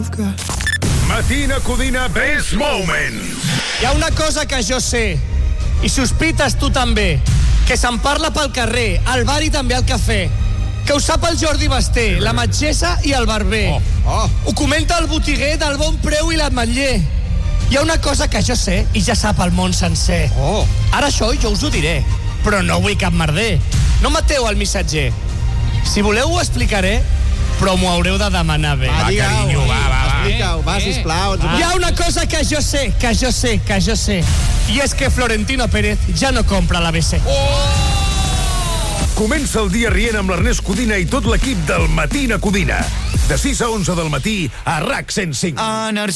Matina Codina Best Moments. Hi ha una cosa que jo sé, i sospites tu també, que se'n parla pel carrer, al bar i també al cafè, que ho sap el Jordi Basté, la metgessa i el barber. Ho comenta el botiguer del Bon Preu i l'ametller. Hi ha una cosa que jo sé i ja sap el món sencer. Ara això jo us ho diré, però no vull cap merder. No mateu el missatger. Si voleu ho explicaré, però m'ho haureu de demanar bé. Va, carinyo, va. Explica-ho, va, sisplau. Hi ha una cosa que jo sé, i és que Florentino Pérez ja no compra l'ABC. Comença el dia rient amb l'Ernest Codina i tot l'equip del Matina Codina. De 6 a 11 del matí a RAC 105.